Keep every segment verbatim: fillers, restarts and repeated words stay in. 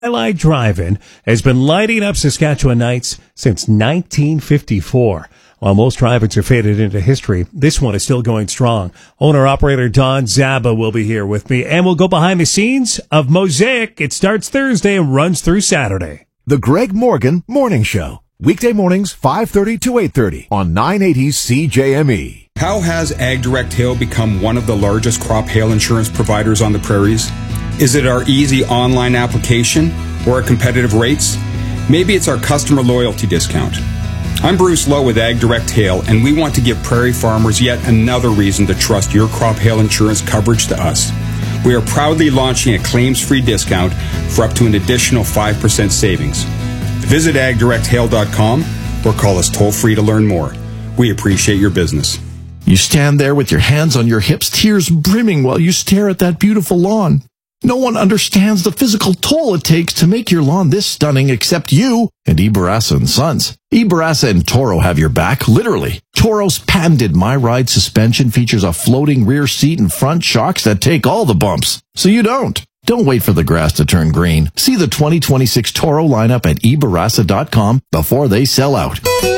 Highlight Drive-In has been lighting up Saskatchewan nights since nineteen fifty-four. While most drive-ins are faded into history, this one is still going strong. Owner-operator Don Zaba will be here with me, and we'll go behind the scenes of Mosaic. It starts Thursday and runs through Saturday. The Greg Morgan Morning Show. Weekday mornings, five thirty to eight thirty on nine eighty C J M E. How has AgDirect Hail become one of the largest crop hail insurance providers on the prairies? Is it our easy online application or our competitive rates? Maybe it's our customer loyalty discount. I'm Bruce Lowe with AgDirect Hail, and we want to give prairie farmers yet another reason to trust your crop hail insurance coverage to us. We are proudly launching a claims-free discount for up to an additional five percent savings. Visit ag direct hail dot com or call us toll-free to learn more. We appreciate your business. You stand there with your hands on your hips, tears brimming while you stare at that beautiful lawn. No one understands the physical toll it takes to make your lawn this stunning except you and eBarassa and Sons. eBarassa and Toro have your back, literally. Toro's patented My Ride suspension features a floating rear seat and front shocks that take all the bumps, so you don't. Don't wait for the grass to turn green. See the twenty twenty-six Toro lineup at e barassa dot com before they sell out.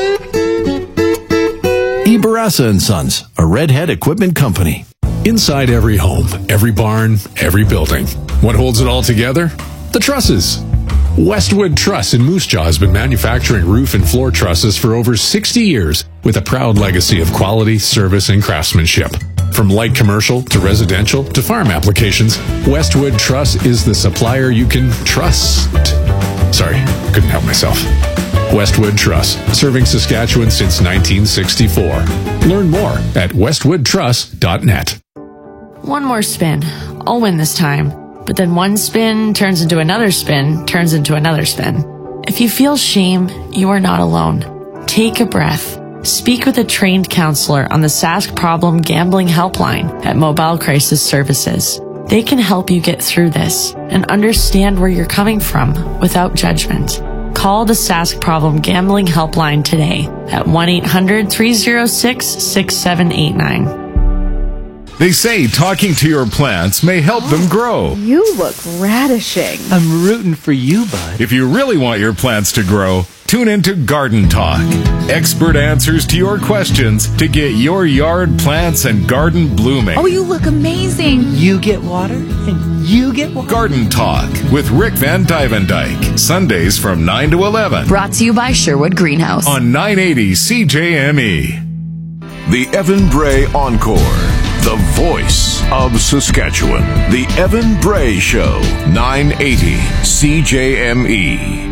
eBarassa and Sons, a Redhead equipment company. Inside every home, every barn, every building. What holds it all together? The trusses. Westwood Truss in Moose Jaw has been manufacturing roof and floor trusses for over sixty years with a proud legacy of quality, service, and craftsmanship. From light commercial to residential to farm applications, Westwood Truss is the supplier you can trust. Sorry, couldn't help myself. Westwood Truss, serving Saskatchewan since nineteen sixty-four. Learn more at westwood truss dot net. One more spin. I'll win this time. But then one spin turns into another spin, turns into another spin. If you feel shame, you are not alone. Take a breath. Speak with a trained counselor on the Sask Problem Gambling Helpline at Mobile Crisis Services. They can help you get through this and understand where you're coming from without judgment. Call the Sask Problem Gambling Helpline today at one eight hundred three oh six six seven eight nine. They say talking to your plants may help them grow. You look radishing. I'm rooting for you, bud. If you really want your plants to grow, tune into Garden Talk. Expert answers to your questions to get your yard plants and garden blooming. Oh, you look amazing. You get water, and you get water. Garden Talk with Rick Van Dyke. Sundays from nine to eleven. Brought to you by Sherwood Greenhouse. On nine eighty C J M E. The Evan Bray Encore. The voice of Saskatchewan. The Evan Bray Show. nine eighty C J M E.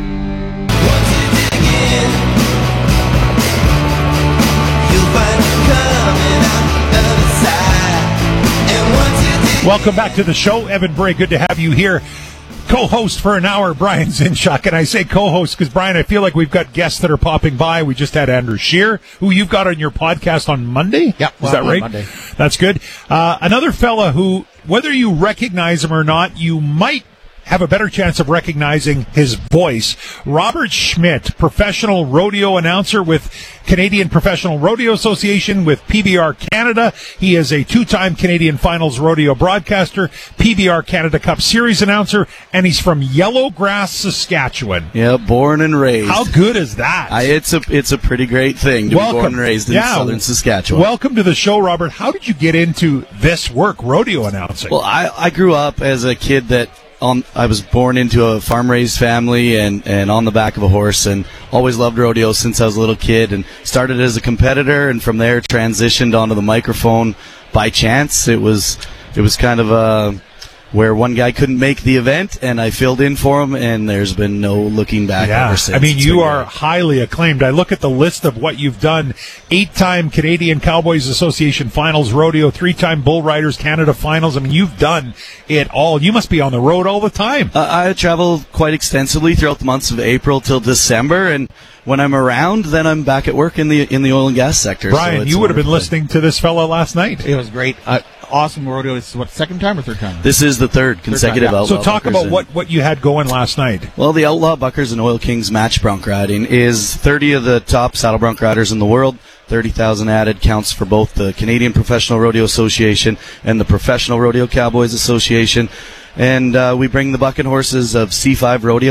Welcome back to the show. Evan Bray, good to have you here. Co-host for an hour, Brian Zinchuk. And I say co-host because, Brian, I feel like we've got guests that are popping by. We just had Andrew Scheer, who you've got on your podcast on Monday. Yeah, Is well, that right? Monday. That's good. Uh, another fella who, whether you recognize him or not, you might have a better chance of recognizing his voice. Robert Schmidt, professional rodeo announcer with Canadian Professional Rodeo Association, with P B R Canada. He is a two-time Canadian Finals rodeo broadcaster, P B R Canada Cup Series announcer, and he's from Yellowgrass, Saskatchewan. Yeah, born and raised. How good is that? I, it's a it's a pretty great thing to Welcome. be born and raised in yeah. southern Saskatchewan. Welcome to the show, Robert. How did you get into this work, rodeo announcing? Well, I, I grew up as a kid that On, I was born into a farm-raised family and, and on the back of a horse, and always loved rodeo since I was a little kid, and started as a competitor, and from there transitioned onto the microphone by chance. It was it was kind of a where one guy couldn't make the event, and I filled in for him, and there's been no looking back yeah. ever since. I mean, It's you been are great. highly acclaimed. I look at the list of what you've done. Eight-time Canadian Cowboys Association Finals Rodeo, three-time Bull Riders Canada Finals. I mean, you've done it all. You must be on the road all the time. Uh, I travel quite extensively throughout the months of April till December, and when I'm around, then I'm back at work in the in the oil and gas sector. Brian, so it's you would have been wonderful. listening to this fella last night. It was great. Uh, awesome rodeo. It's what, second time or third time? This is the third consecutive time, yeah. Outlaw So talk Buckers about and- what, what you had going last night. Well, the Outlaw Buckers and Oil Kings match bronc riding is thirty of the top saddle bronc riders in the world. thirty thousand added counts for both the Canadian Professional Rodeo Association and the Professional Rodeo Cowboys Association. and uh, we bring the bucking horses of C five Rodeo